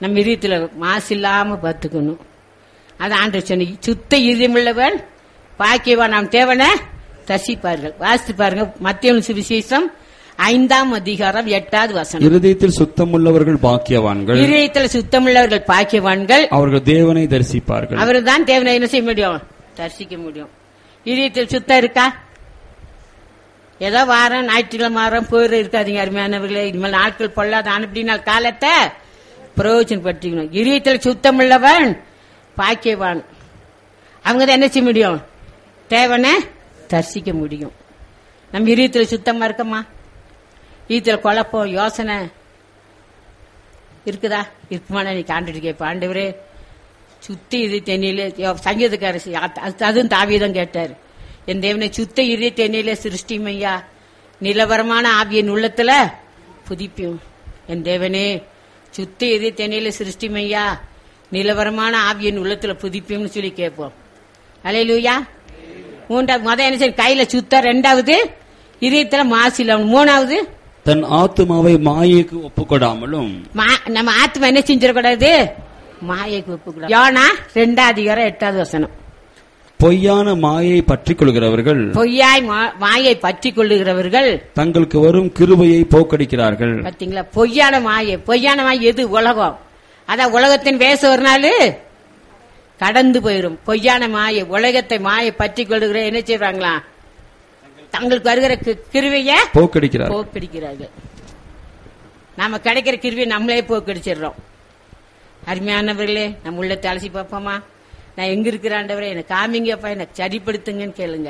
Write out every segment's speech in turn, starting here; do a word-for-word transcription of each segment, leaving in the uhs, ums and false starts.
நம்ம இதயத்துல மாசு இல்லாம பார்த்துக்கணும். அது ஆண்டவர் சொன்ன சுத்த இதயமுள்ளவன் பாக்கியவான் நாம் தேவனை தரிசிப்பார்கள். வாசித்து பாருங்க மத்தேயு சுவிசேஷம் ஐந்தாம் அதிகாரம் எட்டாவது வசனம். இருதயத்தில் சுத்தமுள்ளவர்கள் பாக்கியவான்கள், இருதயத்தில் சுத்தமுள்ளவர்கள் பாக்கியவான்கள், அவர்கள் தேவனை தரிசிப்பார்கள். அவர்கள் தான் தேவனை என்ன செய்ய முடியும்? தரிசிக்க முடியும். இதயத்தில் சுத்தம் இருக்கா? ஏதோ வாரம் ஞாயிற்றுக்கிழமை வாரம் போயிட இருக்காதீங்க அருமையானவர்களே. இனிமேல் நாட்கள் பொல்லாத அனுப்பினால் காலத்தை பிரயோஜனப்படுத்திக்கணும். இதயத்தில் சுத்தமுள்ளவன் பாக்கியவான். அவங்க தான் என்ன செய்ய முடியும்? தேவனை தரிசிக்க முடியும். நம்ம இதயத்தில் சுத்தமா இருக்கமா? இதயத்துல குழப்பம் யோசனை இருக்குதா? இருக்குமான நீ ஆண்டுட்டு கேட்ப, ஆண்டவரே சுத்தி இது தென்னிலே சங்கீதக்கார அதுவும் தாவீதும் கேட்டாரு, என் தேவனை சுத்த இறுதி தென்னிலே சிருஷ்டிமையா, நிலவரமான ஆவியின் உள்ளத்துல புதிப்பியும். என் தேவனே சுத்த இறுதி தென்னிலே சிருஷ்டிமையா, நிலவரமான ஆவியின் உள்ளத்துல புதிப்பியும் சொல்லி கேட்போம். அல்லேலூயா. மூன்றாவது மொதல் என்ன செய்ய? கையில சுத்த. ரெண்டாவது இதயத்துல மாசில. மூணாவது தன் ஆத்துமாவை மாயைக்கு ஒப்புக்கொடாமலும். நம்ம ஆத்மா என்ன செஞ்சிடக்கூடாது? மாயைக்கு ஒப்புக்கூடாது. யோனா ரெண்டாவது அதிகாரம் எட்டாவது வசனம். பொய்யான மாயை பற்றிக் கொள்கிறவர்கள், பொய்யாய் மாயை பற்றி கொள்ளுகிறவர்கள் தங்களுக்கு வரும் கிருபையை போக்கடிக்கிறார்கள். பாத்தீங்களா? பொய்யான மாயை. பொய்யான மாயை எது? உலகம். அதான் உலகத்தின் வேச ஒரு நாள் கடந்து போயிடும். பொய்யான மாயை உலகத்தை மாயை பற்றி கொள்ளுகிற என்ன செய்வாங்களா? தங்களுக்கு வருகிற கிருவைய போக்கடிக்கிறார் போக்கடிக்கிறார்கள். நாம கிடைக்கிற கிருவியை நம்மளே போக்கடிச்சிடறோம். அருமையானவர்களே, நம்ம உள்ளத்தை அலசி பார்ப்போமா? நான் எங்க இருக்கிற ஆண்டவரே எனக்கு காமிங்கப்பா, எனக்கு சரிப்படுத்துங்கன்னு கேளுங்க.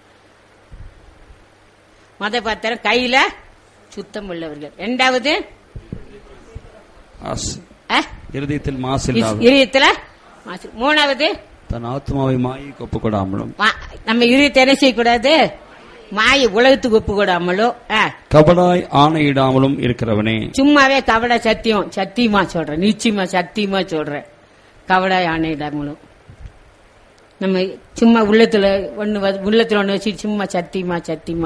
மொத பார்த்தா கையில சுத்தம் உள்ளவர்கள். இரண்டாவது இருதயத்தில் மாசு இல்லாத. இதயத்துல மாசு. மூணாவது தன் ஆத்மாவை மாயைக்கு ஒப்புக்கொடாமலும். நம்ம இதயத்தை என்ன செய்யக்கூடாது? மாயை உலகத்துக்கு ஒப்புக்கூடாமலோ கபடாய் ஆணையிடாமலும் இருக்கிறவனே. சும்மாவே கபடா சத்தியம் சத்தியமா சொல்றேன், நிச்சயமா சத்தியமா சொல்றேன். கபடாய் ஆணையிடாமலும் நம்ம சும்மா உள்ளத்துல ஒண்ணு உள்ளத்துல ஒண்ணு வச்சு சும்மா சத்தியமா சத்தியமா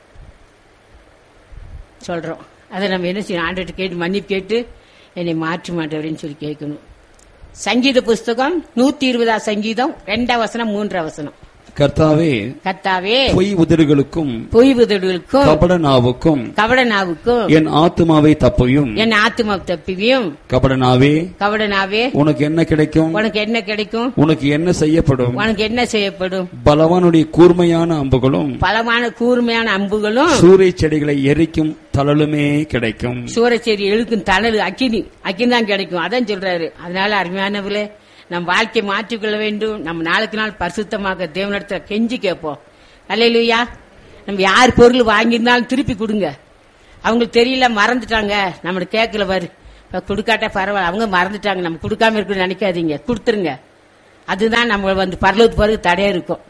சொல்றோம். அதை நம்ம என்ன செய்யணும்? ஆண்டவர்கிட்ட கேட்டு மன்னிப்பு கேட்டு என்னை மாற்ற மாட்டேன்னு சொல்லி கேட்கணும். சங்கீத புஸ்தகம் நூத்தி இருபதாம் சங்கீதம் ரெண்டாம் வசனம் மூன்றாம் வசனம். கர்த்தாவே கர்த்தாவே பொய் உதடுகளுக்கும் பொய் உதடுகளுக்கும் கபட நாவுக்கும் கபட நாவுக்கும் என் ஆத்துமாவை தப்பையும் என் ஆத்துமாவை தப்பியும். கபட நாவே கபட நாவே உனக்கு என்ன கிடைக்கும்? உனக்கு என்ன கிடைக்கும்? உனக்கு என்ன செய்யப்படும்? உனக்கு என்ன செய்யப்படும்? பலவானுடைய கூர்மையான அம்புகளும் பலமான கூர்மையான அம்புகளும் சூரிய செடிகளை எரிக்கும் தழலுமே கிடைக்கும். சூரிய செடி எழுக்கும் தழல் அக்கினி அக்கினி தான் கிடைக்கும். அதான் சொல்றாரு. அதனால அருமையானவர்களே, நம் வாழ்க்கை மாற்றிக்கொள்ள வேண்டும். நம்ம நாளுக்கு நாள் பரிசுத்தமாக தேவனிடத்துல கெஞ்சி கேட்போம். அல்லேலூயா. நம்ம யார் பொருள் வாங்கியிருந்தாலும் திருப்பி கொடுங்க. அவங்களுக்கு தெரியல, மறந்துட்டாங்க, நம்ம கேட்கல பாரு, கொடுக்காட்டா பரவாயில்ல, அவங்க மறந்துட்டாங்க, நம்ம கொடுக்காம இருக்குன்னு நினைக்காதீங்க, கொடுத்துருங்க. அதுதான் நம்ம வந்து பரலோகத்து பிறகு தடையா இருக்கும்.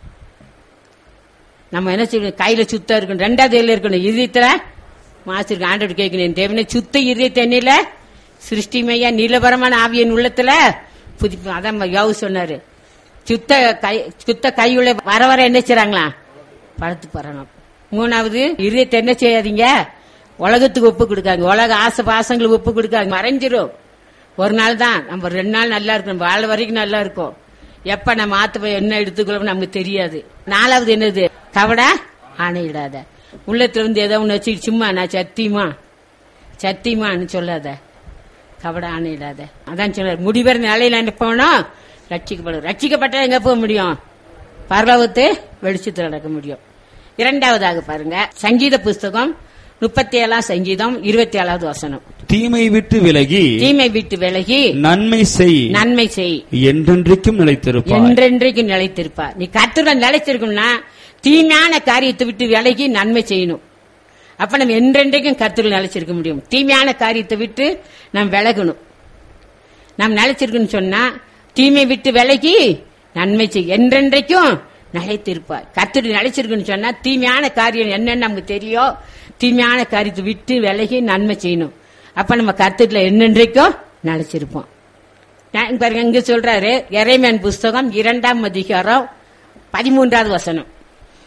நம்ம என்ன செய்யணும்? கையில சுத்தம் இருக்கணும். ரெண்டாவது கையில இருக்கணும். இதயத்துல மாசு இருக்கு. ஆண்டவர் கேட்கணும், தேவனே சுத்த இதயத்தை எண்ணில சிருஷ்டிமையா, நீலபரமான ஆவியின் உள்ளத்துல புதிப்பு. அதான் யோவு சொன்னாரு, சுத்த கை சுத்த கையுள்ள வர வர என்ன செய்றாங்களா? பழத்து போறாங்க. மூணாவது இதயத்தை என்ன செய்யாதீங்க? உலகத்துக்கு ஒப்பு கொடுக்காங்க. உலக ஆசை பாசங்களுக்கு ஒப்பு கொடுக்காங்க. மறைஞ்சிரும். ஒரு நாள் தான். நம்ம ரெண்டு நாள் நல்லா இருக்கும், வாழ வரைக்கும் நல்லா இருக்கும். எப்ப நம்ம ஆத்து என்ன எடுத்துக்கொள்ள நமக்கு தெரியாது. நாலாவது என்னது? கவடா ஆணையிடாத. உள்ளத்துல வந்து ஏதோ ஒண்ணு வச்சு சும்மா நான் சத்தியமா சத்தியமான்னு சொல்லாத. கபட ஆணையிடாத. அதான் சொல்ற முடிவர நிலையில போனோம் ரட்சிக்கப்படும். ரட்சிக்கப்பட்ட எங்க போக முடியும்? பரலோகத்து வெளிச்சத்தில் நடக்க முடியும். இரண்டாவதாக பாருங்க, சங்கீத புஸ்தகம் முப்பத்தி ஏழாம் சங்கீதம் இருபத்தி ஏழாவது வசனம். தீமை விட்டு விலகி தீமை விட்டு விலகி நன்மை செய் நன்மை செய் என்றென்றைக்கும் நிலைத்திருப்பாய். என்றென்றைக்கும் நிலைத்திருப்பா. நீ கர்த்தருடன் நிலைத்திருக்கணும்னா தீமையான காரியத்தை விட்டு விலகி நன்மை செய்யணும். அப்ப நம்ம என்றென்றைக்கும் கர்த்தருடன் நிலைச்சிருக்க முடியும். தீமையான காரியத்தை விட்டு நாம் விலகணும். நாம் நிலைச்சிருக்கணும் சொன்னா தீமை விட்டு விலகி நன்மை செய்ய என்றென்றைக்கும் நிலைத்திருப்பார். கர்த்தருடன் நிலைச்சிருக்கணும் சொன்னா தீமையான காரியம் என்னன்னு நமக்கு தெரியும். தீமையான காரியத்தை விட்டு விலகி நன்மை செய்யணும். அப்ப நம்ம கர்த்தர்ல என்னென்றைக்கும் நிலைச்சிருப்போம். பாருங்க, இங்க சொல்றாரு எரேமியா புஸ்தகம் இரண்டாம் அதிகாரம் பதிமூன்றாவது வசனம்.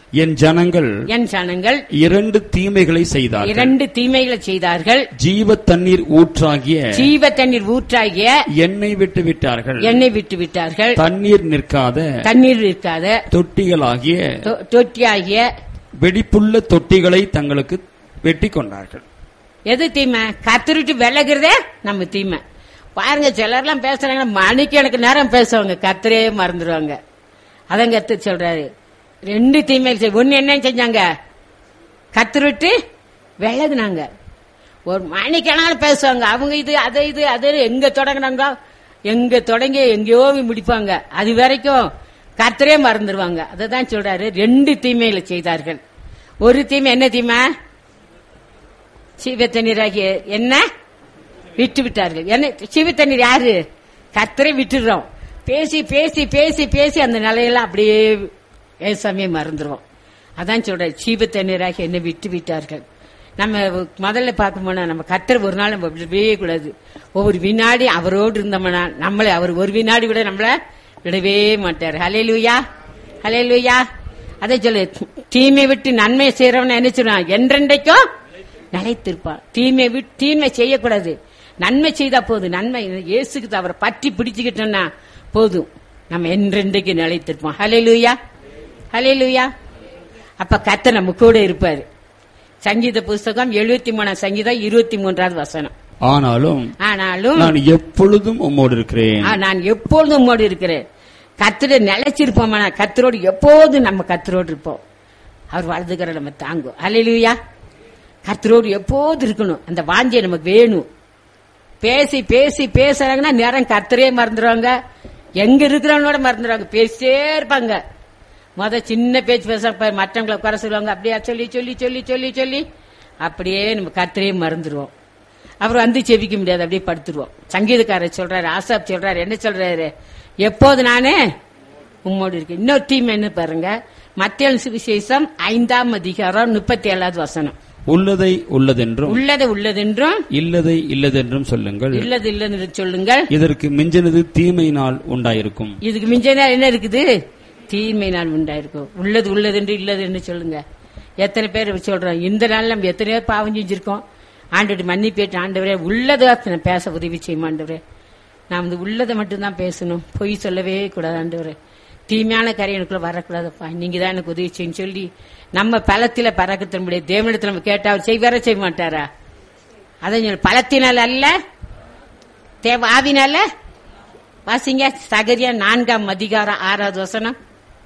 என் ஜனங்கள் என் ஜனங்கள் இரண்டு தீமைகளை செய்தார்கள். இரண்டு தீமைகளை செய்தார்கள். ஜீவ தண்ணீர் ஊற்றாகிய ஜீவ தண்ணீர் ஊற்றாகிய எண்ணெய் விட்டு விட்டார்கள். எண்ணெய் விட்டு விட்டார்கள். தண்ணீர் நிற்காத தண்ணீர் இருக்காத தொட்டிகளாகிய தொ- தொட்டியாகிய வெடிப்புள்ள தொட்டிகளை தங்களுக்கு வெட்டி கொண்டார்கள். எது தீமை? கத்தரிட்டு விலகிறதே நம்ம தீமை. பாருங்க, சிலர்லாம் பேசுறாங்க, மணிக்கு எனக்கு நேரம் பேசுவாங்க, கத்தரே மறந்துடுவாங்க. அதான் கத்து சொல்றாரு, ரெண்டு தீமை செய்- ஒண்ணு என்ன செஞ்சாங்க? கத்தரிட்டு விலகுனாங்க. ஒரு மணிக்கணக்கான பேசுவாங்க, அவங்க இது அதை இது அது எங்க தொடங்கினாங்க, எங்க தொடங்கி எங்கேயோ போய் முடிப்பாங்க. அது வரைக்கும் கர்த்தரே மறந்துடுவாங்க. அததான் சொல்றாரு, ரெண்டு தீமைகளை செய்தார்கள். ஒரு தீமை என்ன தீமை? சீவ தண்ணீராகிய என்ன விட்டு விட்டார்கள். என்ன சீவ தண்ணீர்? யாரு? கர்த்தரை விட்டுடுறோம். பேசி பேசி பேசி பேசி அந்த நிலையெல்லாம் அப்படியே ஏசாமியை மறந்துடுவோம். அதான் சொல்ற, சீவ தண்ணீராகிய என்ன விட்டு விட்டார்கள். நம்ம முதல்ல பார்க்கணும்னா, நம்ம கர்த்தர் ஒரு நாள் நம்ம விடவே கூடாது. ஒவ்வொரு வினாடி அவரோடு இருந்தோம்னா நம்மளை அவர் ஒரு வினாடி விட நம்மள விடவே மாட்டார். ஹல்லேலூயா, ஹல்லேலூயா. அதை சொல்லு, தீமை விட்டு நன்மை செய்யறவன் என்ன சொல்றான்? என்றென்றைக்கும் நிலைத்திருப்பான். தீமை விட்டு தீமை செய்யக்கூடாது, நன்மை செய்தா போதும். நன்மை இயேசுக்கு அவரை பற்றி பிடிச்சுக்கிட்டோம்னா போதும், நம்ம என்றென்றைக்கு நிலைத்திருப்போம். ஹல்லேலூயா, ஹல்லேலூயா. அப்ப கர்த்தர் நம்ம கூட இருப்பாரு. சங்கீத புஸ்தகம் எழுபத்தி மூணாம் சங்கீதம் இருபத்தி மூன்றாவது வசனம். ஆனாலும் ஆனாலும் நான் எப்பொழுதும் உம்மோடு இருக்கிறேன். ஆ, நான் எப்பொழுதும் உம்மோடு இருக்கிறேன். கர்த்தரை நிலைச்சிருப்போம். கர்த்தரோடு எப்போதும் நம்ம கர்த்தரோடு இருப்போம். அவர் வலதுகரை நம்ம தாங்கும். ஹல்லேலூயா. கர்த்தரோடு எப்போது இருக்கணும், அந்த வாஞ்சை நமக்கு வேணும். பேசி பேசி பேசுறாங்கன்னா நேரம் கர்த்தரே மறந்துடுவாங்க, எங்க இருக்கிறவனோட மறந்துடுவாங்க. பேசிட்டே இருப்பாங்க. முத சின்ன பேச்சு பேச மற்றவங்களை குறை சொல்லுவாங்க. அப்படியே சொல்லி சொல்லி சொல்லி சொல்லி சொல்லி அப்படியே நம்ம கர்த்தரே மறந்துடுவோம். அப்புறம் வந்து செவிக்க முடியாது, அப்படியே படுத்துருவோம். சங்கீதக்காரர் சொல்றாரு, ஆசாப் சொல்றாரு, என்ன சொல்றாரு? எப்போது நானே உம்மோடு இருக்கேன். இன்னொரு தீமை என்ன பாருங்க, மத்தேயு சுவிசேஷம் ஐந்தாம் அதிகாரம் முப்பத்தி ஏழாவது வசனம். உள்ளதை உள்ளதென்றும் உள்ளதை உள்ளதென்றும் இல்லதை இல்லதென்றும் சொல்லுங்கள். இல்லது இல்லது சொல்லுங்கள். இதற்கு மிஞ்சினது தீமையினால் உண்டாயிருக்கும். இதுக்கு மிஞ்சினா என்ன இருக்குது? தீமை நாள் உண்டாயிருக்கும். உள்ளது உள்ளதென்று இல்லது என்று சொல்லுங்க. எத்தனை பேர் சொல்றோம், இந்த நாள் நம்ம எத்தனையோ பாவம் செஞ்சிருக்கோம். ஆண்டோட மன்னிப்பேற்று, ஆண்டவரே உள்ளதை பேச உதவி செய்யும் ஆண்டவரே. நான் வந்து உள்ளதை மட்டும்தான் பேசணும், பொய் சொல்லவே கூடாது ஆண்டவரே. தீமையான காரியம் எனக்குள்ள வரக்கூடாதுப்பா, நீங்க தான் எனக்கு உதவி செய்யும் சொல்லி நம்ம பலத்தில பறக்கத்தினுடைய தேவனிடத்தில் நம்ம கேட்டா அவர் செய்வார செய்ய மாட்டாரா? அதான் பலத்தினால் அல்ல, தேவ ஆவினால. வாசிங்க சகரியா நான்காம் அதிகாரம் ஆறாவது வசனம்.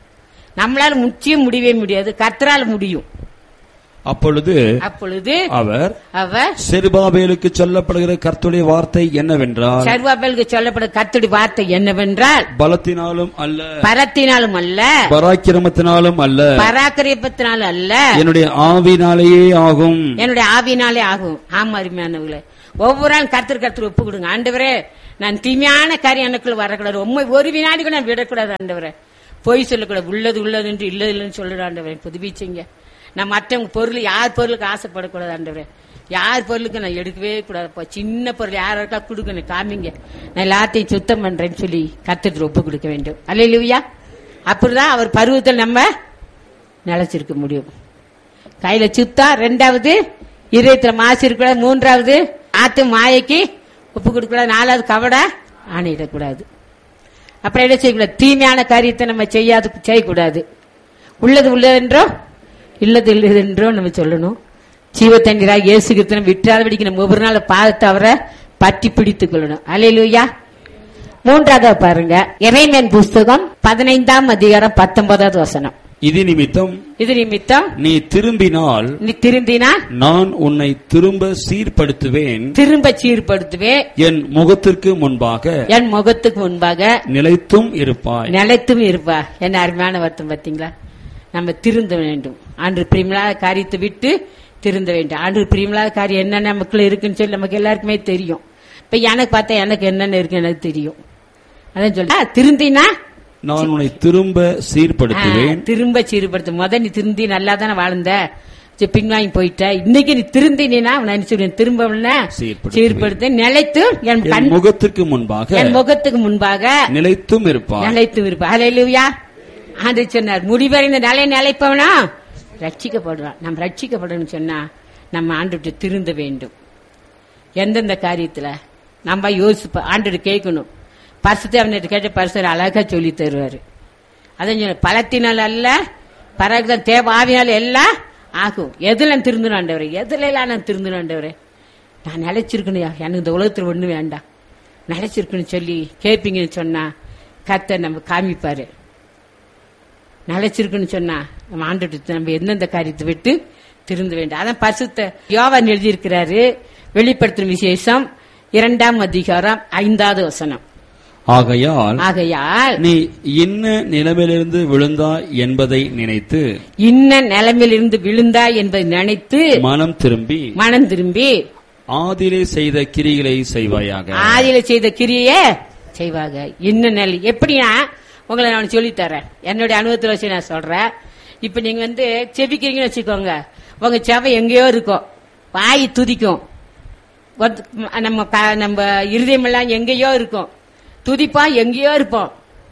நம்மளால முற்றியும் முடியவே முடியாது, கர்த்தரால் முடியும். அப்பொழுது அப்பொழுது அவர் அவர் செருபாபேலுக்கு சொல்லப்படுகிற கர்த்தருடைய வார்த்தை என்னவென்றால், செருபாபேலுக்கு சொல்லப்படுகிற கர்த்தருடைய வார்த்தை என்னவென்றால், பலத்தினாலும் அல்ல, பலத்தினாலும் அல்ல, பராக்கிரமத்தினாலும் அல்ல, பராக்கிரமத்தினாலும் அல்ல, என்னுடைய ஆவினாலேயே ஆகும். என்னுடைய ஆவினாலே ஆகும். ஆமா அருமையானவர்களே, ஒவ்வொரு நாள் கர்த்தர் கர்த்தர் ஒப்பு கொடுங்க. ஆண்டவரே, நான் தீமையான காரியம் எனக்குள்ள வரக்கூடாது, உண்மை ஒரு வினாடி கூட நான் விடக்கூடாது ஆண்டவரே. பொய் சொல்லக்கூடாது, உள்ளது உள்ளது என்று இல்லது இல்லைன்னு சொல்லுற ஆண்டவரே, புதுப்பிச்சிங்க. நான் மற்றவங்க பொருள், யார் பொருளுக்கு ஆசைப்படக்கூடாது ஆண்டவரே. யார் பொருளுக்கு நான் எடுக்கவே கூடாது. சின்ன பொருள் யாருக்கா கொடுக்கணும், காமிங்க, நான் எல்லாத்தையும் சுத்தம் பண்றேன்னு சொல்லி கர்த்தருக்கு ஒப்பு கொடுக்க வேண்டும். அல்லேலூயா. அப்படிதான் அவர் பருவத்தில் நம்ம நிலைச்சிருக்க முடியும். கையில சுத்தா, ரெண்டாவது இதயத்துல மாசு இருக்கக்கூடாது, மூன்றாவது ஆத்து மாயைக்கு ஒப்பு கொடுக்கூடாது, நாலாவது கவட ஆணையிடக்கூடாது. அப்புறம் என்ன செய்யக்கூடாது? தீமையான காரியத்தை நம்ம செய்யாது செய்யக்கூடாது. உள்ளது உள்ளதென்றோ இல்லது இல்லதென்றோ நம்ம சொல்லணும். ஜீவ தண்ணீராக இயேசு கிறிஸ்துவை விட்டாதபடிக்கு நம்ம ஒவ்வொரு நாள் பாதத்தை அவரை பற்றி பிடித்துக் கொள்ளணும். அல்லேலூயா. மூன்றாவது பாருங்க, எரேமியா புஸ்தகம் பதினைந்தாம் அதிகாரம் பத்தொன்பதாவது வசனம். இது நிமித்தம் இது நிமித்தம் நீ திரும்பினால் நீ திரும்பினால் நான் உன்னை திரும்ப சீர்படுத்துவேன், திரும்ப சீர்படுத்துவேன், என் முகத்திற்கு முன்பாக என் முகத்துக்கு முன்பாக நிலைத்தும் இருப்பாய். நிலைத்தும் இருப்பா. என்ன அருமையான வருத்தம் பார்த்தீங்களா? நம்ம திருந்த வேண்டும். ஆண்டு பிரியமில்லாத காரியத்தை விட்டு திருந்த வேண்டும். ஆண்டு பிரியமில்லாத காரியம் என்னென்ன நமக்குள்ள இருக்குன்னு சொல்லி நமக்கு எல்லாருக்குமே தெரியும். இப்ப எனக்கு பார்த்தா எனக்கு என்னென்ன இருக்கு எனக்கு தெரியும். அதான் சொல்ல, திருந்தினா நான் உன்னை திரும்ப சீர்படுத்துவேன். திரும்ப சீர்படுத்த முத நீ திருந்தி நல்லா தானே வாழ்ந்த, பின்வாங்கி போயிட்ட. இன்னைக்கு நீ திருந்தினா திரும்ப சீர்படுத்த நிலைத்து என் முகத்துக்கு முன்பாக என் முகத்துக்கு முன்பாக நிலைத்தும் இருப்பார், நிலைத்தும் இருப்பார். அல்லேலூயா. ஆண்டு சொன்னார், முடிவடைந்த நிலை நிலைப்பவனா ரட்சிக்கப்படுறோம். நம்ம ரட்சிக்கப்படணும்னு சொன்னா நம்ம ஆண்டவர்கிட்ட திருந்த வேண்டும். எந்தெந்த காரியத்துல நம்ம யோசிப்ப ஆண்டவர் கேட்கணும். பரிசுத்த அவன்கிட்ட கேட்ட பரிசுத்தர் அழகா சொல்லி தருவாரு. அதான் பலத்தினால் அல்ல பரதான் தேவ ஆவியால் எல்லாம் ஆகும். எதுல திருந்தணும் ஆண்டவரே, எதுல எல்லாம் நான் திருந்தணும் ஆண்டவரே, நான் நிலைச்சிருக்கணும், எனக்கு இந்த உலகத்துல ஒண்ணு வேண்டாம், நிலைச்சிருக்குன்னு சொல்லி கேட்பீங்கன்னு சொன்னா கர்த்தர் நம்ம காமிப்பாரு. நிலைச்சிருக்குன்னு சொன்னா நம்ம ஆண்டவர்கிட்ட நம்ம எந்தெந்த காரியத்தை விட்டு திருந்த வேண்டும். அதான் பரிசுத்த யோவான் எழுதியிருக்கிறாரு. வெளிப்படுத்தும் விசேஷம் இரண்டாம் அதிகாரம் ஐந்தாவது வசனம். ஆகையால் ஆகையால் நீ இன்ன நிலைமையிலிருந்து விழுந்தாய் என்பதை நினைத்து இன்ன நிலைமையிலிருந்து விழுந்தாய் என்பதை நினைத்து மனம் திரும்பி மனம் திரும்பி ஆதியிலே செய்த கிரிகளை செய்வாயாக. ஆதியிலே செய்த கிரியை செய்வாங்க. இன்ன நிலை எப்படின்னா உங்களை நான் சொல்லித்தரேன். என்னுடைய அனுபவத்தில் வச்சு நான் சொல்றேன். இப்ப நீங்க வந்து செபிக்கிறீங்கன்னு வச்சுக்கோங்க, உங்க செவை எங்கேயோ இருக்கும், வாய் துதிக்கும், நம்ம நம்ம இருதயம் எல்லாம் எங்கேயோ இருக்கும், துதிப்பா எங்கேயோ இருப்போம்.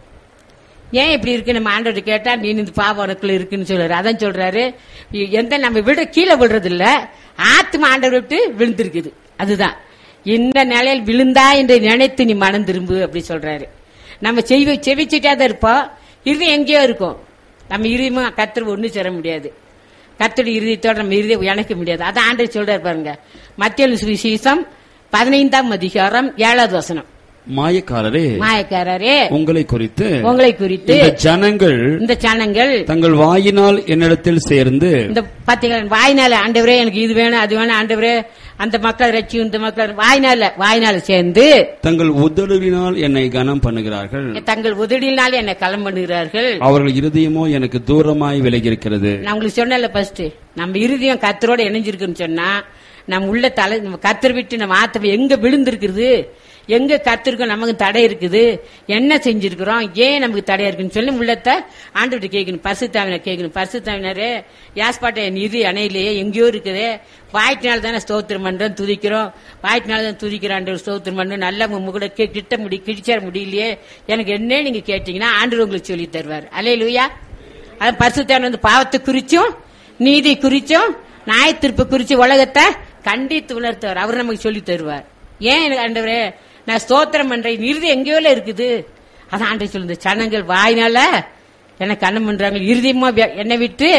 ஏன் இப்படி இருக்கு நம்ம ஆண்டவர்கிட்ட கேட்டா நீ இந்த பாவம் உனக்குள்ள இருக்குன்னு சொல்றாரு. அதான் சொல்றாரு, எந்த நம்ம விட கீழே விழுறது இல்ல, ஆத்மா ஆண்டவர் விட்டு விழுந்திருக்குது. அதுதான் இந்த நிலையில் விழுந்தா என்று நினைத்து நீ மனம் திரும்பு அப்படி சொல்றாரு. நம்ம செவி செவிச்சுட்டே தான் இருப்போம், இருதயம் எங்கேயோ இருக்கும். நம்ம இருதயமா கர்த்தர் ஒண்ணு சேர முடியாது, கர்த்தருடைய இருதயத்தோட நம்ம இருதயம் இணைக்க முடியாது. அதான் ஆண்டவர் சொல்றாரு பாருங்க, மத்தேயு சுவிசேஷம் பதினைந்தாம் அதிகாரம் ஏழாவது வசனம். மாயக்காரரே மாயக்காரரே உங்களை குறித்து உங்களை குறித்து இந்த ஜனங்கள் இந்த ஜனங்கள் தங்கள் வாயினால் என்னிடத்தில் சேர்ந்து இந்த பாத்தீங்களா, வாயினால ஆண்டவரே எனக்கு இது வேணும் அது வேணும் ஆண்டவரே அந்த மக்கள் ரட்சி இந்த மக்கள் வாயினால வாயினால சேர்ந்து தங்கள் உதடுகளினால் என்னை கனம் பண்ணுகிறார்கள், தங்கள் உதடியினால் என்னை களம் பண்ணுகிறார்கள், அவர்கள் இருதயமோ எனக்கு தூரமாய் விலகி இருக்கிறது. நான் உங்களுக்கு சொன்னல ஃபர்ஸ்ட், நம்ம இருதயம் கர்த்தரோட இணைஞ்சிருக்குன்னு சொன்னா நம்ம உள்ள தலை நம்ம கர்த்தர் விட்டு நம்ம ஆத்மா எங்க விழுந்திருக்குது, எங்க கத்திருக்கோம், நமக்கு தடை இருக்குது, என்ன செஞ்சிருக்கிறோம், ஏன் நமக்கு தடையா இருக்குன்னு சொல்லி உள்ளத்தை ஆண்டவர்கிட்ட கேட்கணும். பரிசுத்தாவினர் கேட்கணும். பரிசுத்தாவினரே யாஸ்பாட்டை நிதி அணையிலேயே எங்கேயோ இருக்குது, வாய்ட்டினால தானே ஸ்தோத்திரம் பண்றோம் துதிக்கிறோம், வாய்ட்டினால தான் துதிக்கிற ஆண்டவர் ஸ்தோத்திரம் பண்றோம், நல்ல கூட கிட்ட முடி கிடிச்சா முடியலையே, எனக்கு என்ன நீங்க கேட்டீங்கன்னா ஆண்டவர் உங்களுக்கு சொல்லி தருவார். அல்லேலூயா. அது பரிசுத்தாவினர் வந்து பாவத்தை குறிச்சும் நீதி குறிச்சும் நியாயத்தீர்ப்பு குறிச்சு உலகத்தை கண்டித்து உணர்த்துவார். அவர் நமக்கு சொல்லி தருவார். ஏன் ஆண்டவரே நான் ஸ்தோத்திரம் பண்றேன், இறுதி எங்கேயோ இருக்குது. அதான் ஆண்டவர் சொல்லுது, ஜனங்கள் வாயினால எனக்கு அன்னம் பண்றாங்க, இறுதியமா என்னை விட்டு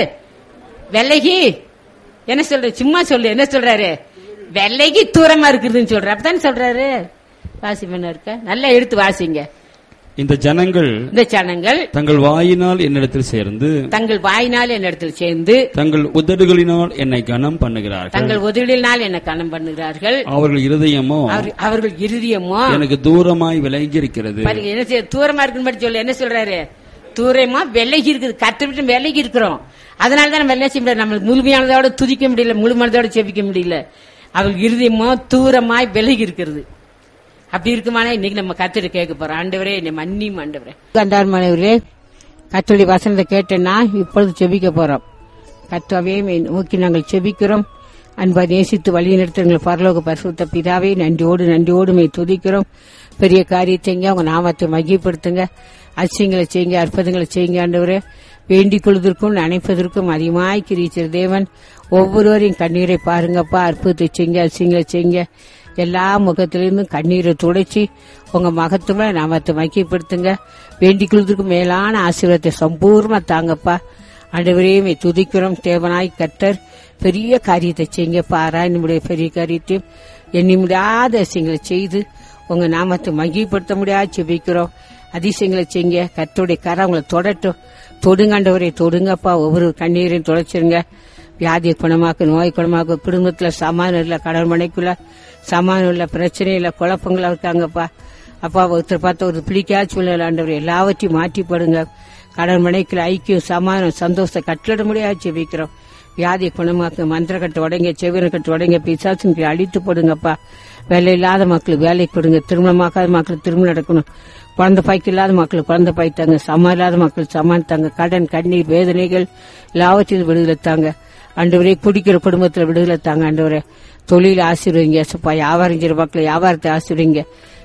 விலகி என்ன சொல்ற, சும்மா சொல்லு என்ன சொல்றாரு, விலகி தூரமா இருக்குதுன்னு சொல்ற. அப்பதானே சொல்றாரு. வாசி பண்ண இருக்க நல்லா எடுத்து வாசிங்க. இந்த ஜனங்கள் இந்த ஜனங்கள் தங்கள் வாயினால் என்னிடத்தில் சேர்ந்து தங்கள் வாயினால் என்னிடத்தில் சேர்ந்து தங்கள் உதடுகளினால் என்னை கனம் பண்ணுகிறார்கள், தங்கள் உதடுகளினால் என்னை கனம் பண்ணுகிறார்கள், அவர்கள் இருதயமோ அவர்கள் இருதயமோ எனக்கு தூரமாய் விலகி இருக்கிறது. என்ன தூரமா இருக்குன்னு சொல்லு என்ன சொல்றாரு, தூரமா விலகி இருக்குது, கர்த்தரை விட்டு விலகி இருக்கிறோம். அதனாலதான் நம்ம என்ன செய்ய முடியாது, நம்ம முழுமையானதோட துதிக்க முடியல, முழுமையானதோட செபிக்க முடியல. அவர்கள் இருதயமோ தூரமாய் விலகி இருக்கிறது. அப்படி இருக்குமானா இன்னைக்கு நம்ம கர்த்தரை கேட்க போறோம், ஆண்டவரே என்னை மன்னியும் ஆண்டவரே. கண்டார்மானவரே கர்த்தருடைய வசனத்தை கேட்டேன்னா இப்பொழுது செபிக்க போறோம். கர்த்தாவே நோக்கி நாங்கள் செபிக்கிறோம். அன்பா நேசித்து வழி நடத்துங்கள் பரலோக பரிசுத்த பிதாவே, நன்றியோடு நன்றியோடு மே துதிக்கிறோம். பெரிய காரியம் செய்யுங்க, உங்க நாமத்தை மகிழ்படுத்துங்க, அதிசயங்களை செய்யுங்க, அற்புதங்களை செய்யுங்க ஆண்டவரே. வேண்டிக் கொள்வதற்கும் நினைப்பதற்கும் அதிகமாய் கிரிக்கிற தேவன், ஒவ்வொருவரையும் கண்ணீரை பாருங்கப்பா, அற்புதத்தை செய்யுங்க, அதிசயங்களை செய்யுங்க. எல்லா முகத்திலிருந்தும் கண்ணீரை துடைச்சி உங்க மகத்துவ நாமத்தை மகிமைப்படுத்துங்க. வேண்டிக் கொள்வதற்கு மேலான ஆசீர்வாதத்தை சம்பூர்ணமா தாங்கப்பா ஆண்டவரே. துதிக்கிறோம் தேவனாய் கர்த்தர், பெரிய காரியத்தை செய்யுங்கப்பா. ஆராய் நம்முடைய பெரிய காரியத்தையும் எண்ணி முடியாத அதிசயங்களை செய்து உங்க நாமத்தை மகிமைப்படுத்த முடியாது செபிக்கிறோம். அதிசயங்களை செய்யுங்க. கர்த்தருடைய கரை உங்களை தொடட்டும். தொடுங்காண்டவரை தொடுங்கப்பா. ஒவ்வொரு கண்ணீரையும் துடைச்சிருங்க. வியாதியை குணமாக்க, நோய் குணமாக்க, குடும்பத்துல சமாதானம் இல்ல, கடன் மனைக்குள்ள சமாதானம் இல்ல, பிரச்சனை இல்ல, குழப்பங்களா இருக்காங்கப்பா. அப்பா ஒருத்தர் பார்த்த ஒரு பிடிக்காத சூழ்நிலை ஆண்டவர் எல்லாவற்றையும் மாற்றி போடுங்க. கடன் மனைக்குள்ள ஐக்கியம், சமாதானம், சந்தோஷத்தை கட்டளை முடியாது ஜெபிக்கிறோம். வியாதியை குணமாக்க, மந்திர கட்டு உடங்க, செவிர கட்டு உடங்க, பிசாசுக்கு அழித்து போடுங்கப்பா. வேலை இல்லாத மக்களுக்கு வேலை கொடுங்க, திருமணமாக்காத மக்களுக்கு திருமணம் நடக்கணும், குழந்தை பாய்க்கு இல்லாத மக்களுக்கு குழந்தை பாய்த்தாங்க, சமம் இல்லாத மக்களுக்கு சமாளித்தாங்க, கடன் கண்ணீர் வேதனைகள் எல்லாவற்றையும் விடுதலை தாங்க ஆண்டவரே. குடிக்கிற குடும்பத்துல விடுதலை தாங்க ஆண்டவரே. தொழில் ஆசீர்வதிங்க சப்பா. வியாபாரம் செய்யற மக்களை வியாபாரத்தை ஆசீர்வதிங்க.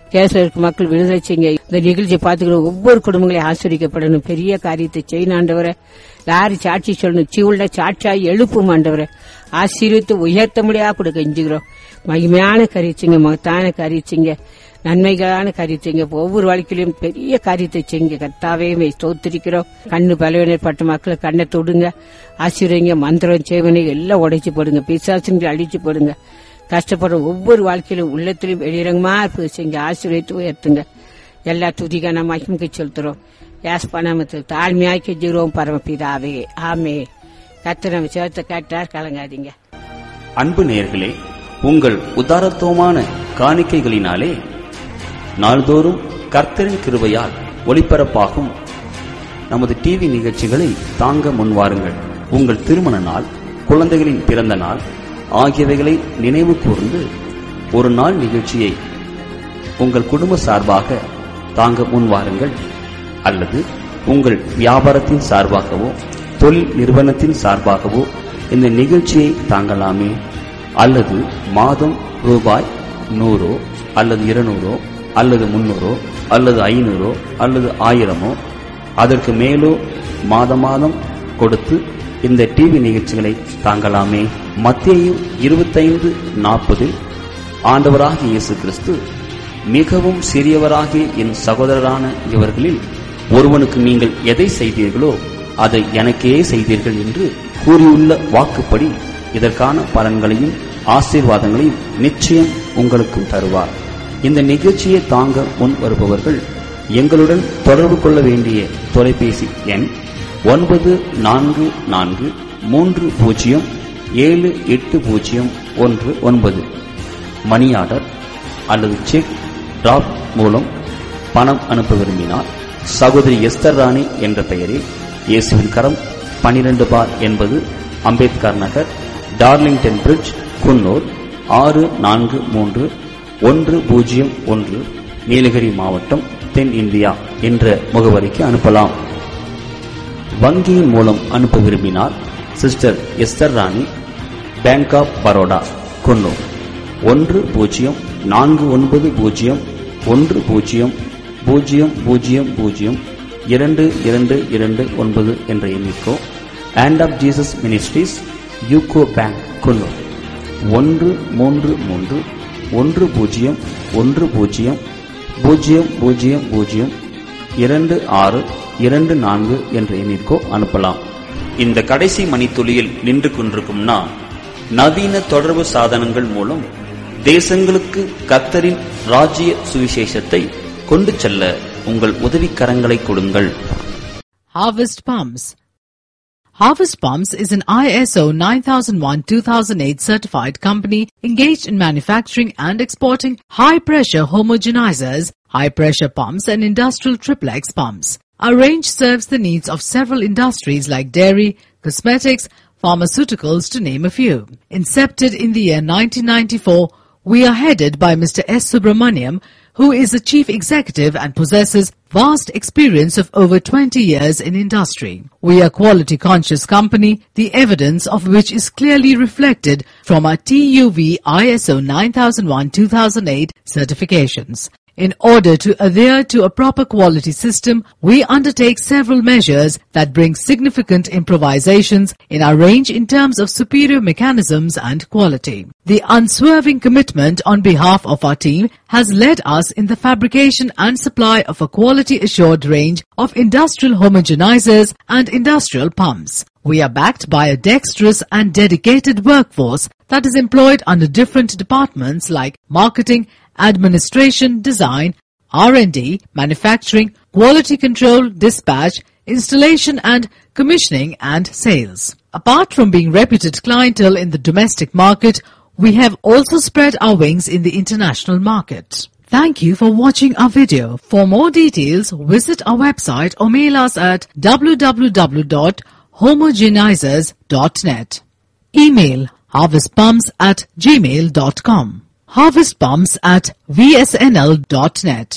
கேஸ்ல இருக்க மக்கள் விடுதலை செய்யுங்க. இந்த நிகழ்ச்சியை பார்த்துக்கிற ஒவ்வொரு குடும்பங்களையும் ஆசீர்வதிக்கப்படணும். பெரிய காரியத்தை செய்யணும் ஆண்டவரே. யாரு சாட்சி சொல்லணும், சீவுள்ள சாட்சியாய் எழுப்பும் ஆண்டவரே. ஆசீர்வித்து உயர்த்த முடியா கூட கெஞ்சுகிறோம். மகிமையான காரியச்சிங்க, மகத்தான காரியச்சிங்க, நன்மைகளான காரியத்தைங்க, ஒவ்வொரு வாழ்க்கையிலும் பெரிய காரியத்தை செய்யுங்க. கர்த்தாவே ஸ்தோத்திரிக்கிறோம். கண்ணு பலவீனப்பட்ட மக்களை கண்ணை தொடுங்க, ஆசீர்வதிங்க. மந்திரம் சேவனை எல்லாம் உடைச்சு போடுங்க, பிசாசுங்களை அழிச்சு போடுங்க. கஷ்டப்படுற ஒவ்வொரு வாழ்க்கையிலும் உள்ளத்திலும் வெளியிறங்கமா இருப்பது செய்யுங்க. ஆசீர்வதித்து உயர்த்துங்க. எல்லா துதிக்கான மகிமைக்கு செலுத்துறோம். யாஸ்பானாமத்தில் தாழ்மையாய் கெஞ்சுகிறோம் பரமபிதாவே, ஆமே. கர்த்தர் நம்ம சேர்த்த கேட்டார், கலங்காதீங்க. அன்பு நேயர்களே, உங்கள் உதாரத்துவமான காணிக்கைகளினாலே நாள்தோறும் கர்த்தரின் கிருபையால் ஒளிபரப்பாகும் நமது டிவி நிகழ்ச்சிகளை தாங்க முன்வாருங்கள். உங்கள் திருமண நாள், குழந்தைகளின் பிறந்த நாள் ஆகியவைகளை நினைவு கூர்ந்து ஒரு நாள் நிகழ்ச்சியை உங்கள் குடும்ப சார்பாக தாங்க முன்வாருங்கள். அல்லது உங்கள் வியாபாரத்தின் சார்பாகவோ தொழில் நிறுவனத்தின் சார்பாகவோ இந்த நிகழ்ச்சியை தாங்கலாமே. அல்லது மாதம் ரூபாய் நூறோ அல்லது இருநூறோ அல்லது முன்னூறோ அல்லது ஐநூறோ அல்லது ஆயிரமோ அதற்கு மேலோ மாத மாதம் கொடுத்து இந்த டிவி நிகழ்ச்சிகளை தாங்கலாமே. மத்தேயு இருபத்தைந்து நாற்பதில் ஆண்டவராகிய இயேசு கிறிஸ்து, மிகவும் சிறியவராகிய என் சகோதரரான இவர்களில் ஒருவனுக்கு நீங்கள் எதை செய்தீர்களோ அதை எனக்கே செய்தீர்கள் என்று கூறியுள்ள வாக்குப்படி இதற்கான பலன்களையும் ஆசீர்வாதங்களையும் நிச்சயம் உங்களுக்கும் தருவார். இந்த நிகழ்ச்சியை தாங்க முன் வருபவர்கள் எங்களுடன் தொடர்பு கொள்ள வேண்டிய தொலைபேசி எண் ஒன்பது நான்கு நான்கு மூன்று பூஜ்ஜியம் ஏழு எட்டு பூஜ்ஜியம் ஒன்று ஒன்பது. மணி ஆர்டர் அல்லது செக் டிராப் மூலம் பணம் அனுப்ப விரும்பினால் சகோதரி எஸ்தர் ராணி என்ற பெயரில் இயேசுவின் கரம் பனிரெண்டு பார் என்பது அம்பேத்கர் நகர், டார்லிங்டன் பிரிட்ஜ், குன்னூர் ஆறு நான்கு மூன்று ஒன்று பூஜ்ஜியம் ஒன்று, நீலகிரி மாவட்டம், தென் இந்தியா என்ற முகவரிக்கு அனுப்பலாம். வங்கியின் மூலம் அனுப்ப விரும்பினால் சிஸ்டர் எஸ்தர் ராணி, பேங்க் ஆப் பரோடா, குன்னூர் ஒன்று பூஜ்ஜியம் நான்கு ஒன்பது பூஜ்ஜியம் ஒன்று பூஜ்ஜியம் பூஜ்ஜியம் பூஜ்ஜியம் பூஜ்ஜியம் இரண்டு இரண்டு இரண்டு ஒன்பது என்ற எண்ணிக்கோ. Hand of Jesus ministries, UCO bank, Coonoor ஒன்று மூன்று மூன்று ஒன்று பூஜ்ஜியம் ஒன்று பூஜ்ஜியம் பூஜ்ஜியம் பூஜ்ஜியம் பூஜ்ஜியம் இரண்டு ஆறு இரண்டு நான்கு என்ற எண்ணிற்கோ அனுப்பலாம். இந்த கடைசி மணித்துளியில் நின்று கொண்டிருக்கும் நான், நவீன தொடர்பு சாதனங்கள் மூலம் தேசங்களுக்கு கர்த்தரின் ராஜ்ய சுவிசேஷத்தை கொண்டு செல்ல உங்கள் உதவிக்கரங்களை கொடுங்கள். Harvest Palms. Harvest Palms is an I S O nine thousand one two thousand eight certified company engaged in manufacturing and exporting high-pressure homogenizers, high-pressure pumps and industrial triplex pumps. Our range serves the needs of several industries like dairy, cosmetics, pharmaceuticals to name a few. Incepted in the year nineteen ninety-four, we are headed by Mister S. Subramaniam, who is the chief executive and possesses vast experience of over twenty years in industry. We are a quality conscious company, the evidence of which is clearly reflected from our T U V I S O nine thousand one two thousand eight certifications. In order to adhere to a proper quality system, we undertake several measures that bring significant improvisations in our range in terms of superior mechanisms and quality. The unswerving commitment on behalf of our team has led us in the fabrication and supply of a quality-assured range of industrial homogenizers and industrial pumps. We are backed by a dexterous and dedicated workforce that is employed under different departments like marketing, administration, design, R and D, manufacturing, quality control, dispatch, installation and commissioning and sales. Apart from being reputed clientele in the domestic market, we have also spread our wings in the international market. Thank you for watching our video. For more details, visit our website or mail us at w w w dot homogenizers dot net. Email harvestpumps at gmail dot com. harvestpumps at v s n l dot net.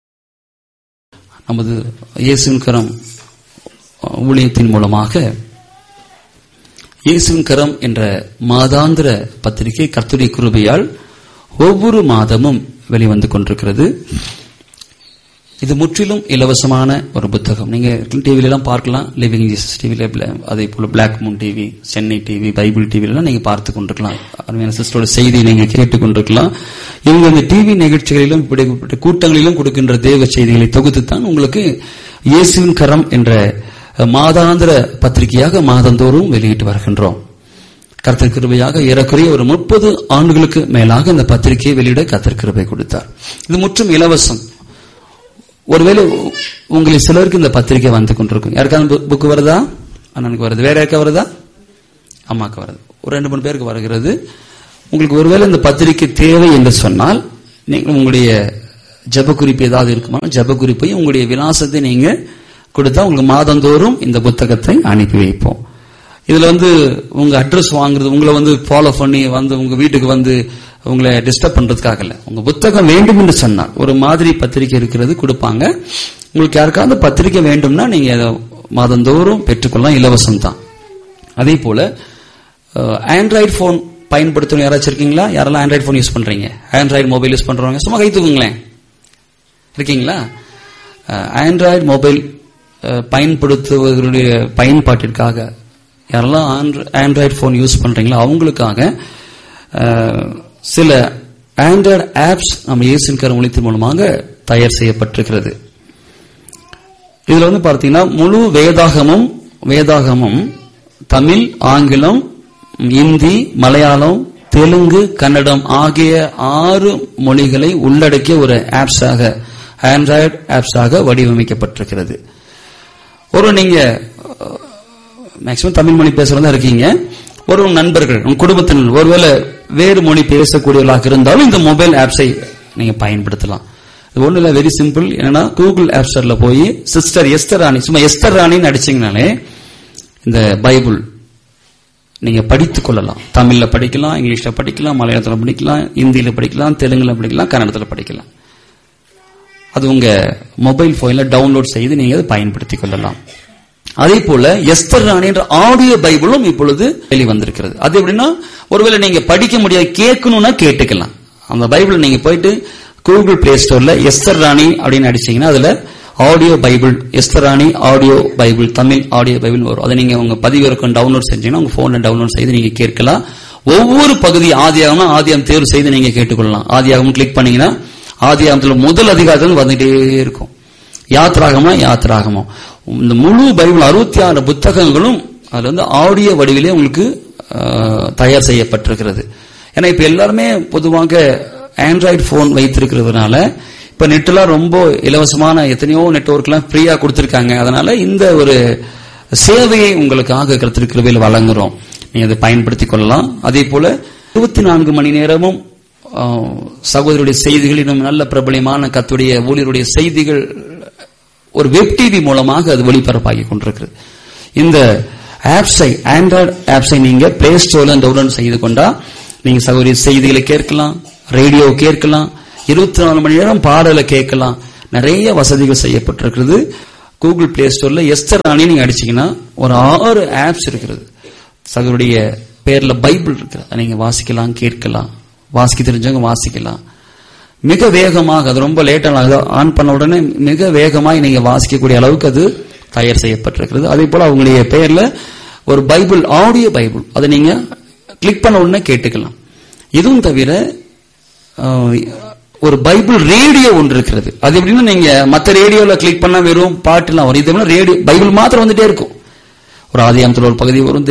நமது இயேசுவின் கரம் ஊழியத்தின் மூலமாக இயேசுவின் கரம் என்ற மாதாந்திர பத்திரிகை கர்த்தருடைய கிருபையால் ஒவ்வொரு மாதமும் வெளிவந்து கொண்டிருக்கிறது. இது முற்றிலும் இலவசமான ஒரு புத்தகம். நீங்க டிவில எல்லாம் பார்க்கலாம், லிவிங் ஜீசஸ் டிவில, அதே போல black Moon TV, Chennai TV, Bible டிவில எல்லாம் நீங்க பார்த்து கொண்டிருக்கலாம். அருமையான சிஸ்டரோட செய்தியை நீங்க கேட்டுக் கொண்டிருக்கலாம். இவங்க இந்த டிவி நிகழ்ச்சிகளிலும் இப்படிப்பட்ட கூட்டங்களிலும் கொடுக்கின்ற தேவ செய்திகளை தொகுத்துத்தான் உங்களுக்கு இயேசுவின் கரம் என்ற மாதாந்திர பத்திரிகையாக மாதந்தோறும் வெளியிட்டு வருகின்றோம். கர்த்தர் கிருபையாக ஏறக்குறைய ஒரு முப்பது ஆண்டுகளுக்கு மேலாக இந்த பத்திரிகையை வெளியிட கர்த்தர் கிருபை கொடுத்தார். இது முற்றும் இலவசம். ஒருவேளை உங்களுக்கு சிலருக்கு இந்த பத்திரிகை வந்து கொண்டிருக்கும். யாருக்காவது புக்கு வருதா? அண்ணனுக்கு வருது. வேற யாருக்கா வருதா? அம்மாக்கு வருது. ஒரு ரெண்டு மூணு பேருக்கு வருகிறது. உங்களுக்கு ஒருவேளை இந்த பத்திரிகை தேவை என்று சொன்னால், நீங்கள் உங்களுடைய ஜப குறிப்பு ஏதாவது இருக்குமா, ஜப குறிப்பையும் உங்களுடைய விலாசத்தை நீங்க கொடுத்தா உங்களுக்கு மாதந்தோறும் இந்த புத்தகத்தை அனுப்பி வைப்போம். இதுல வந்து உங்க அட்ரஸ் வாங்குறது, உங்களை வந்து ஃபாலோ பண்ணி வந்து உங்க வீட்டுக்கு வந்து உங்களை டிஸ்டர்ப் பண்றதுக்காக இல்ல. உங்க புத்தகம் வேண்டும் என்று சொன்னால் ஒரு மாதிரி பத்திரிகை இருக்கிறது கொடுப்பாங்க. உங்களுக்கு யாருக்காவது பத்திரிகை வேண்டும்னா நீங்க மாதந்தோறும் பெற்றுக்கொள்ளலாம், இலவசம் தான். அதே போல ஆண்ட்ராய்டு போன் பயன்படுத்தணும் யாராச்சும் இருக்கீங்களா? யாரெல்லாம் ஆண்ட்ராய்டு போன் யூஸ் பண்றீங்க? ஆண்ட்ராய்டு மொபைல் யூஸ் பண்றவங்க சும்மா கை தூக்குங்களேன். இருக்கீங்களா? ஆண்ட்ராய்டு மொபைல் பயன்படுத்துவதனுடைய பயன்பாட்டிற்காக யாரெல்லாம் ஆண்ட்ராய்டு போன் யூஸ் பண்றீங்களோ அவங்களுக்காக சில ஆண்ட்ராய்டு ஆப்ஸ் நம்ம இயேசுவின் கரம் ஒளித்தின் மூலமாக தயார் செய்யப்பட்டிருக்கிறது. இதுல வந்து பார்த்தீங்கன்னா முழு வேதாகமும் வேதாகமும் தமிழ், ஆங்கிலம், இந்தி, மலையாளம், தெலுங்கு, கன்னடம் ஆகிய ஆறு மொழிகளை உள்ளடக்கிய ஒரு ஆப்ஸாக, ஆண்ட்ராய்டு ஆப்ஸாக வடிவமைக்கப்பட்டிருக்கிறது. ஒரு நீங்க மேக்சிமம் தமிழ் மொழி பேசுறதா இருக்கீங்க, ஒரு நண்பர்கள் உங்க குடும்பத்தினர் ஒருவேளை வேறு மொழி பேசக்கூடியவர்களாக இருந்தாலும் இந்த மொபைல் ஆப்ஸை நீங்க பயன்படுத்தலாம். இது ஒண்ணு இல்ல, வெரி சிம்பிள். என்னன்னா கூகுள் ஆப் ஸ்டோர்ல போய் சிஸ்டர் எஸ்தர் ராணி, சும்மா எஸ்தர் ராணின்னு அடிச்சீங்கனாலே இந்த பைபிள் நீங்க படித்துக் கொள்ளலாம். தமிழ்ல படிக்கலாம், இங்கிலீஷ்ல படிக்கலாம், மலையாளத்துல படிக்கலாம், இந்தியில படிக்கலாம், தெலுங்குல படிக்கலாம், கன்னடத்துல படிக்கலாம். அது உங்க மொபைல் போன்ல டவுன்லோட் செய்து நீங்க அதை பயன்படுத்திக் கொள்ளலாம். அதே போல எஸ்தர் ராணி என்ற ஆடியோ பைபிளும் இப்பொழுது வெளிவந்திருக்கிறது. அது எப்படின்னா, ஒருவேளை நீங்க படிக்க முடியாது கேட்கணும்னா கேட்டுக்கலாம். அந்த பைபிள் நீங்க போயிட்டு கூகுள் பிளே ஸ்டோர்ல எஸ்தர் ராணி அப்படின்னு அடிச்சீங்கன்னா அதுல ஆடியோ பைபிள், எஸ்தர் ராணி audio Bible, Tamil audio Bible வரும். அதை நீங்க உங்க பதிவிறக்கம் டவுன்லோட் செஞ்சீங்கன்னா உங்க போன்ல டவுன்லோட் செய்து நீங்க கேட்கலாம். ஒவ்வொரு பகுதி ஆதியாகம்னா ஆதியாகம் தேர்வு செய்து நீங்க கேட்டுக்கொள்ளலாம். ஆதியாகம் கிளிக் பண்ணீங்கன்னா ஆதியாகத்துல முதல் அதிகாரத்தில் வந்துட்டே இருக்கும். யாத்ராகமா யாத்ராகமோ இந்த முழு பைபிள் அறுபத்தி ஆறு புத்தகங்களும் அதுல வந்து ஆடியோ வடிவிலே உங்களுக்கு தயார் செய்யப்பட்டிருக்கிறது. ஏன்னா இப்ப எல்லாருமே பொதுவாக ஆண்ட்ராய்டு போன் வைத்திருக்கிறதுனால இப்ப நெட்லாம் ரொம்ப இலவசமான எத்தனையோ நெட்வொர்க் எல்லாம் ஃப்ரீயா கொடுத்திருக்காங்க. அதனால இந்த ஒரு சேவையை உங்களுக்காக கர்த்தர் கிருபையில் வழங்குறோம். நீங்க அதை பயன்படுத்திக் கொள்ளலாம். அதே போல இருபத்தி நான்கு மணி நேரமும் சகோதரருடைய செய்திகள், இன்னும் நல்ல பிரபலமான கர்த்தருடைய ஊழியருடைய செய்திகள் ஒரு வெப் டிவி மூலமாக அது ஒளிபரப்பாகி கொண்டிருக்கிறது. இந்த ஆப்ஸை, ஆண்ட்ராய்டு ஆப்ஸை நீங்க பிளே ஸ்டோர்ல டவுன்லோட் செய்து கொண்டா நீங்க சகோதரி செய்திகளை கேட்கலாம், ரேடியோ கேட்கலாம், இருபத்தி நாலு மணி நேரம் பாடலை கேட்கலாம். நிறைய வசதிகள் செய்யப்பட்டிருக்கிறது. கூகுள் பிளே ஸ்டோர்ல எஸ்தர் ராணி நீங்க அடிச்சீங்கன்னா ஒரு ஆறு ஆப்ஸ் இருக்கிறது. சகோதரிய பேர்ல பைபிள் இருக்கு, அதை நீங்க வாசிக்கலாம், கேட்கலாம். வாசிக்க தெரிஞ்சவங்க வாசிக்கலாம். மிக வேகமாக, அது ரொம்ப லேட்டாக ஆன் பண்ண உடனே மிக வேகமாக நீங்க வாசிக்கக்கூடிய அளவுக்கு அது தயார் செய்யப்பட்டிருக்கிறது. அதே போல அவங்களுடைய பெயர்ல ஒரு பைபிள், ஆடியோ பைபிள், அதை நீங்க கிளிக் பண்ண உடனே கேட்டுக்கலாம். இதுவும் தவிர ஒரு பைபிள் ரேடியோ ஒன்று இருக்கிறது. அது எப்படின்னா நீங்க மற்ற ரேடியோல கிளிக் பண்ணா வெறும் பாட்டுலாம் வரும். இது ரேடியோ பைபிள் மாத்திரம் வந்துட்டே இருக்கும். ஒரு ஆதியாகமத்துல ஒரு பகுதி வரும்,